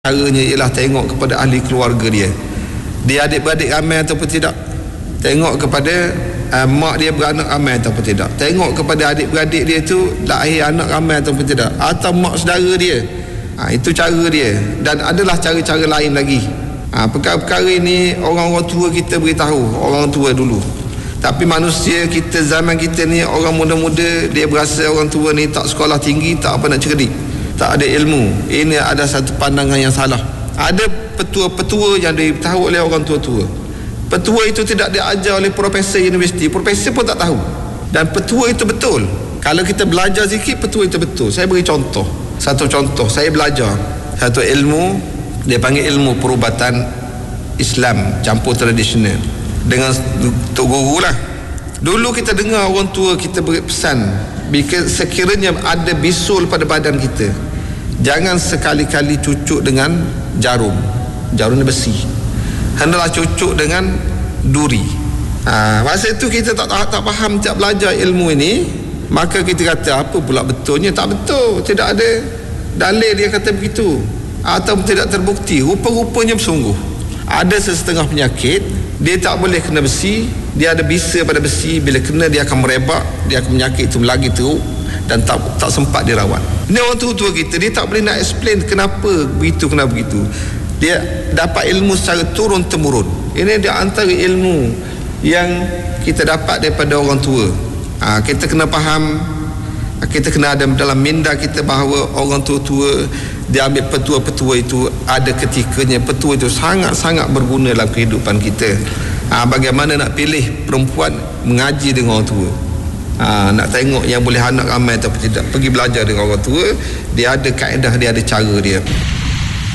Caranya ialah tengok kepada ahli keluarga dia. Dia adik-beradik ramai ataupun tidak. Tengok kepada mak dia beranak ramai ataupun tidak. Tengok kepada adik-beradik dia tu lahir anak ramai ataupun tidak. Atau mak saudara dia. Itu cara dia. Dan adalah cara-cara lain lagi. Perkara-perkara ini orang-orang tua kita beritahu. Orang tua dulu. Tapi manusia kita, zaman kita ni, orang muda-muda, dia berasa orang tua ni tak sekolah tinggi, tak apa nak cerdik, tak ada ilmu. Ini ada satu pandangan yang salah. Ada petua-petua yang ditahu oleh orang tua-tua. Petua itu tidak diajar oleh profesor universiti. Profesor pun tak tahu. Dan petua itu betul. Kalau kita belajar sikit, petua itu betul. Saya beri contoh. Satu contoh, saya belajar satu ilmu, dia panggil ilmu perubatan Islam campur tradisional. Dengan Tok Guru lah. Dulu kita dengar orang tua kita berpesan, sekiranya ada bisul pada badan kita, jangan sekali-kali cucuk dengan jarum. Jarum ni besi. Hendaklah cucuk dengan duri. Masa itu kita tak faham, tak belajar ilmu ini. Maka kita kata, apa pula betulnya? Tak betul. Tidak ada dalil dia kata begitu. Atau tidak terbukti. Rupa-rupanya bersungguh ada sesetengah penyakit, dia tak boleh kena besi. Dia ada bisa pada besi. Bila kena dia akan merebak, dia akan penyakit itu lagi teruk dan tak sempat dirawat. Ini orang tua-tua kita, dia tak boleh nak explain kenapa begitu, kenapa begitu. Dia dapat ilmu secara turun-temurun. Ini dia antara ilmu yang kita dapat daripada orang tua. Kita kena faham, kita kena ada dalam minda kita bahawa orang tua-tua, dia ambil petua-petua itu, ada ketikanya petua itu sangat-sangat berguna dalam kehidupan kita. Bagaimana nak pilih perempuan, mengaji dengan orang tua. Nak tengok yang boleh anak ramai atau tidak, pergi belajar dengan orang tua. Dia ada kaedah, dia ada cara dia.